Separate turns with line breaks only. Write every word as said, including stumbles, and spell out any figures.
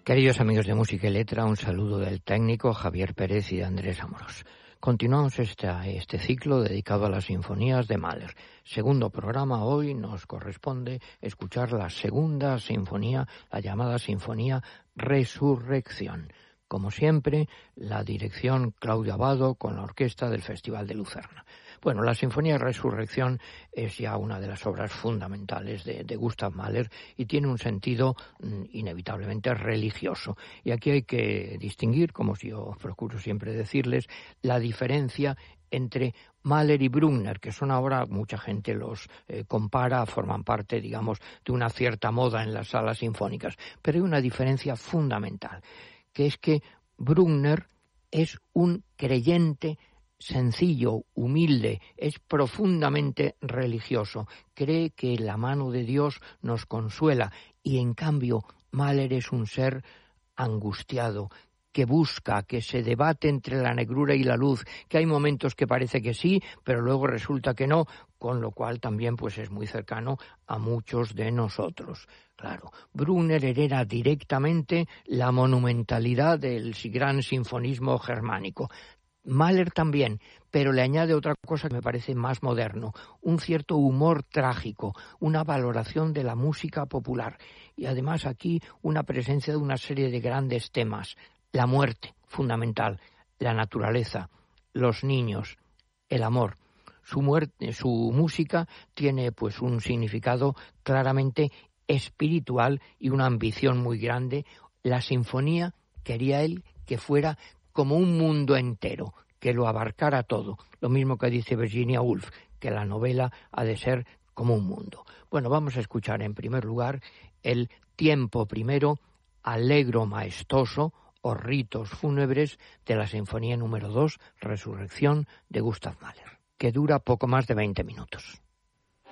Queridos amigos de Música y Letra, un saludo del técnico Javier Pérez y de Andrés Amorós. Continuamos este, este ciclo dedicado a las sinfonías de Mahler. Segundo programa, hoy nos corresponde escuchar la segunda sinfonía, la llamada Sinfonía Resurrección. Como siempre, la dirección Claudio Abbado con la orquesta del Festival de Lucerna. Bueno, la Sinfonía Resurrección es ya una de las obras fundamentales de, de Gustav Mahler y tiene un sentido mm, inevitablemente religioso. Y aquí hay que distinguir, como yo procuro siempre decirles, la diferencia entre Mahler y Bruckner, que son ahora, mucha gente los eh, compara, forman parte, digamos, de una cierta moda en las salas sinfónicas. Pero hay una diferencia fundamental, que es que Bruckner es un creyente sencillo, humilde, es profundamente religioso, cree que la mano de Dios nos consuela, y en cambio Mahler es un ser angustiado, que busca, que se debate entre la negrura y la luz, que hay momentos que parece que sí, pero luego resulta que no, con lo cual también pues es muy cercano a muchos de nosotros. Claro, Bruckner hereda directamente la monumentalidad del gran sinfonismo germánico. Mahler también, pero le añade otra cosa que me parece más moderno, un cierto humor trágico, una valoración de la música popular y además aquí una presencia de una serie de grandes temas: la muerte, fundamental, la naturaleza, los niños, el amor. Su muerte, su música tiene pues un significado claramente espiritual y una ambición muy grande. La sinfonía quería él que fuera como un mundo entero, que lo abarcara todo. Lo mismo que dice Virginia Woolf, que la novela ha de ser como un mundo. Bueno, vamos a escuchar en primer lugar el tiempo primero, allegro maestoso, o ritos fúnebres de la Sinfonía número dos, Resurrección, de Gustav Mahler, que dura poco más de veinte minutos.